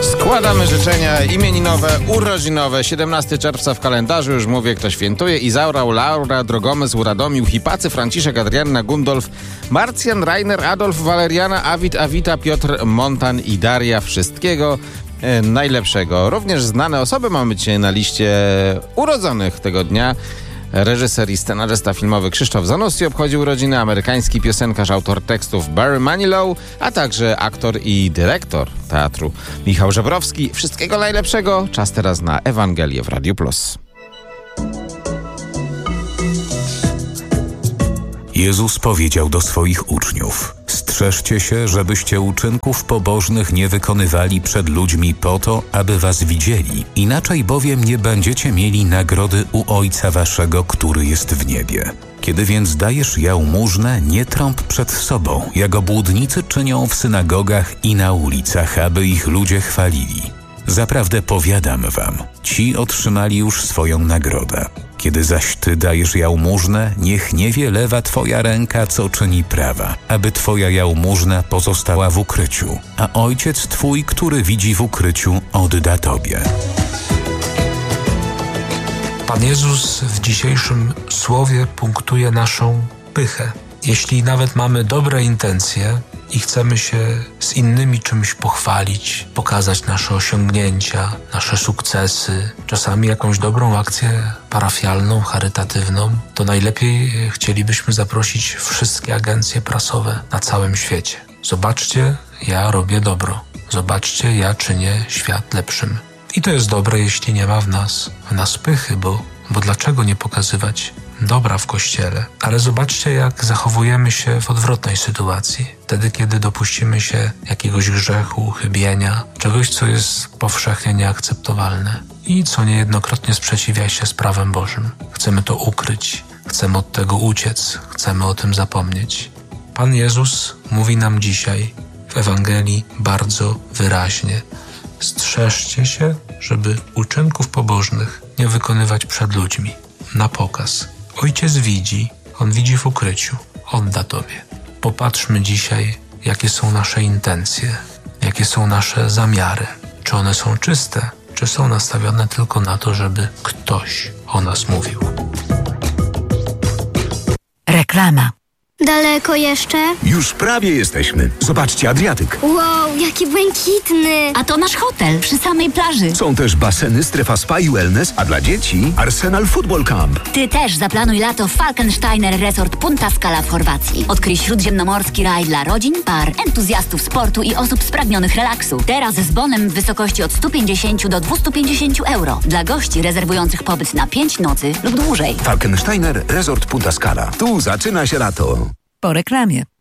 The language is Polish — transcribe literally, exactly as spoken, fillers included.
Składamy życzenia imieninowe, urodzinowe. siedemnastego czerwca w kalendarzu, już mówię, kto świętuje. Izaura, Laura, Drogomysł, Radomił, Hipacy, Franciszek, Adrianna, Gundolf, Marcjan, Rainer, Adolf, Waleriana, Awit, Awita, Piotr, Montan i Daria. Wszystkiego e, najlepszego. Również znane osoby mamy dzisiaj na liście urodzonych tego dnia. Reżyser i scenarzysta filmowy Krzysztof Zanussi obchodził urodziny, amerykański piosenkarz, autor tekstów Barry Manilow, a także aktor i dyrektor teatru Michał Żebrowski. Wszystkiego najlepszego. Czas teraz na Ewangelię w Radiu Plus. Jezus powiedział do swoich uczniów: strzeżcie się, żebyście uczynków pobożnych nie wykonywali przed ludźmi po to, aby was widzieli. Inaczej bowiem nie będziecie mieli nagrody u Ojca waszego, który jest w niebie. Kiedy więc dajesz jałmużnę, nie trąb przed sobą, jak obłudnicy czynią w synagogach i na ulicach, aby ich ludzie chwalili. Zaprawdę powiadam wam, ci otrzymali już swoją nagrodę. Kiedy zaś ty dajesz jałmużnę, niech nie wie lewa twoja ręka, co czyni prawa, aby twoja jałmużna pozostała w ukryciu, a Ojciec twój, który widzi w ukryciu, odda tobie. Pan Jezus w dzisiejszym słowie punktuje naszą pychę. Jeśli nawet mamy dobre intencje i chcemy się z innymi czymś pochwalić, pokazać nasze osiągnięcia, nasze sukcesy, czasami jakąś dobrą akcję parafialną, charytatywną, to najlepiej chcielibyśmy zaprosić wszystkie agencje prasowe na całym świecie. Zobaczcie, ja robię dobro. Zobaczcie, ja czynię świat lepszym. I to jest dobre, jeśli nie ma w nas, w nas pychy, bo, bo dlaczego nie pokazywać dobra w Kościele? Ale zobaczcie, jak zachowujemy się w odwrotnej sytuacji. Wtedy, kiedy dopuścimy się jakiegoś grzechu, chybienia, czegoś, co jest powszechnie nieakceptowalne i co niejednokrotnie sprzeciwia się z prawem Bożym. Chcemy to ukryć, chcemy od tego uciec, chcemy o tym zapomnieć. Pan Jezus mówi nam dzisiaj w Ewangelii bardzo wyraźnie: strzeżcie się, żeby uczynków pobożnych nie wykonywać przed ludźmi, na pokaz. Ojciec widzi, On widzi w ukryciu, odda tobie. Popatrzmy dzisiaj, jakie są nasze intencje, jakie są nasze zamiary. Czy one są czyste, czy są nastawione tylko na to, żeby ktoś o nas mówił. Reklama. Daleko jeszcze? Już prawie jesteśmy. Zobaczcie, Adriatyk. Wow, jaki błękitny! A to nasz hotel przy samej plaży. Są też baseny, strefa spa i wellness, a dla dzieci Arsenal Football Camp. Ty też zaplanuj lato w Falkensteiner Resort Punta Scala w Chorwacji. Odkryj śródziemnomorski raj dla rodzin, par, entuzjastów sportu i osób spragnionych relaksu. Teraz z bonem w wysokości od sto pięćdziesiąt do dwieście pięćdziesiąt euro. Dla gości rezerwujących pobyt na pięć nocy lub dłużej. Falkensteiner Resort Punta Scala. Tu zaczyna się lato. Po reklamie.